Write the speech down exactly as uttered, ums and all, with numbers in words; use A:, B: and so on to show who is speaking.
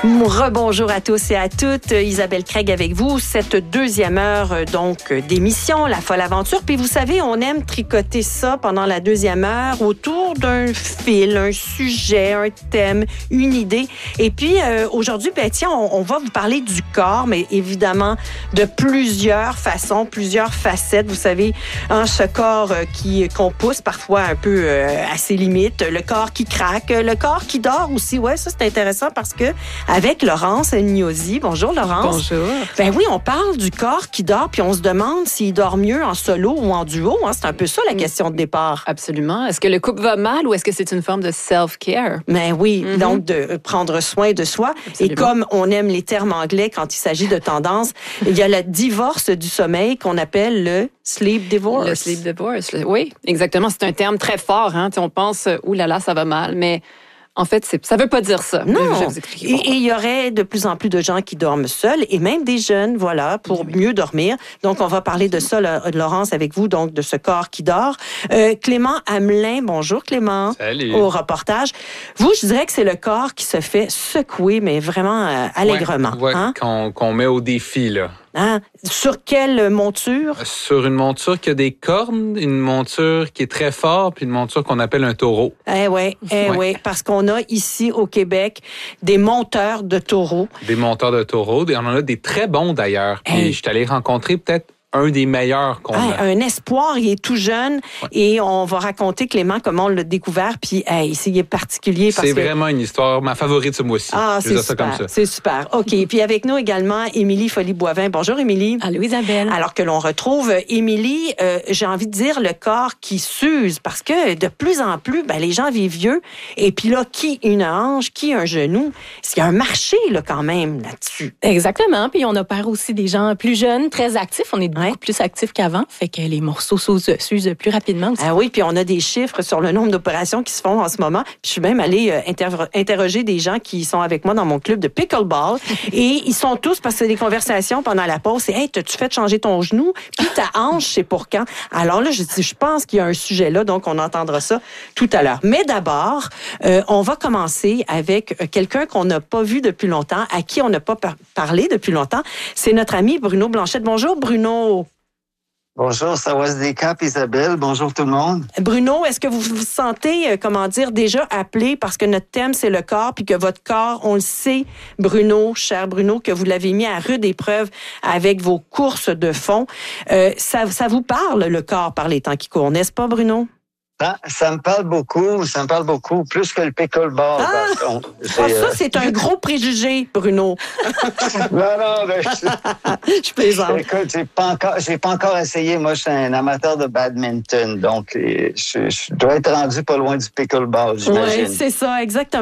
A: Rebonjour à tous et à toutes. Isabelle Craig avec vous. Cette deuxième heure donc d'émission, La Folle Aventure. Puis vous savez, on aime tricoter ça pendant la deuxième heure autour d'un fil, un sujet, un thème, une idée. Et puis euh, aujourd'hui, ben, tiens, on, on va vous parler du corps, mais évidemment de plusieurs façons, plusieurs facettes. Vous savez, hein, ce corps qui qu'on pousse parfois un peu euh, à ses limites, le corps qui craque, le corps qui dort aussi. Ouais, ça c'est intéressant parce que avec Laurence Gnosi. Bonjour, Laurence.
B: Bonjour.
A: Ben oui, on parle du corps qui dort, puis on se demande s'il dort mieux en solo ou en duo. Hein? C'est un peu ça la question de départ.
B: Absolument. Est-ce que le couple va mal ou est-ce que c'est une forme de self-care?
A: Ben oui, mm-hmm. Donc de prendre soin de soi. Absolument. Et comme on aime les termes anglais quand il s'agit de tendance, il y a le divorce du sommeil qu'on appelle le sleep divorce.
B: Le sleep divorce, oui, exactement. C'est un terme très fort. Hein? On pense, oulala, ça va mal, mais... En fait, c'est, ça ne veut pas dire ça.
A: Non. Et il y aurait de plus en plus de gens qui dorment seuls et même des jeunes, voilà, pour oui. mieux dormir. Donc, on va parler de ça, Laurence, avec vous, donc de ce corps qui dort. Euh, Clément Hamelin, bonjour Clément.
C: Salut.
A: Au reportage. Vous, je dirais que c'est le corps qui se fait secouer, mais vraiment euh, allègrement.
C: Ouais, ouais,
A: hein?
C: qu'on, qu'on met au défi, là.
A: Hein? Sur quelle monture?
C: Sur une monture qui a des cornes, une monture qui est très forte, puis une monture qu'on appelle un taureau.
A: Eh oui, eh ouais. oui, parce qu'on a ici au Québec des monteurs de taureaux.
C: Des monteurs de taureaux, on en a des très bons d'ailleurs. Puis hey. je suis allé rencontrer peut-être un des meilleurs qu'on
A: hey,
C: a.
A: Un espoir, il est tout jeune ouais. et on va raconter, Clément, comment on l'a découvert. Puis, hey, c'est particulier parce
C: c'est
A: que...
C: C'est vraiment une histoire, ma favorite ce mois-ci.
A: Ah,
C: je
A: c'est
C: ça
A: super,
C: comme ça.
A: c'est super. OK. Puis avec nous également, Émilie Folly-Boivin. Bonjour, Émilie.
B: Allô, Isabelle.
A: Alors que l'on retrouve Émilie, euh, j'ai envie de dire le corps qui s'use parce que de plus en plus, ben, les gens vivent vieux. Et puis là, qui une hanche, qui un genou? Il y a un marché là, quand même là-dessus.
D: Exactement. Puis on opère aussi des gens plus jeunes, très actifs. On est beaucoup ouais. plus actifs qu'à avant, fait que les morceaux s'usent plus rapidement aussi.
A: Ah oui, puis on a des chiffres sur le nombre d'opérations qui se font en ce moment. Puis je suis même allée euh, inter- interroger des gens qui sont avec moi dans mon club de pickleball et ils sont tous, parce que c'est des conversations pendant la pause, c'est « Hey, t'as-tu fait changer ton genou? Puis ta hanche, c'est pour quand? » Alors là, je dis, je pense qu'il y a un sujet là, donc on entendra ça tout à l'heure. Mais d'abord, euh, on va commencer avec quelqu'un qu'on n'a pas vu depuis longtemps, à qui on n'a pas par- parlé depuis longtemps. C'est notre ami Bruno Blanchette. Bonjour, Bruno.
E: Bonjour, ça va se décaper, Isabelle. Bonjour tout le monde.
A: Bruno, est-ce que vous vous sentez, comment dire, déjà appelé parce que notre thème, c'est le corps, puis que votre corps, on le sait, Bruno, cher Bruno, que vous l'avez mis à rude épreuve avec vos courses de fond. Euh, ça, ça vous parle, le corps, par les temps qui courent, n'est-ce pas, Bruno?
E: Ça, ça me parle beaucoup, ça me parle beaucoup, plus que le pickleball.
A: Ah, ah ça, euh... c'est un gros préjugé, Bruno.
E: non, non, mais je,
A: je plaisante.
E: Écoute, j'ai pas encore, j'ai pas encore essayé. Moi, je suis un amateur de badminton, donc je, je dois être rendu pas loin du pickleball, j'imagine.
A: Oui, c'est ça, exactement.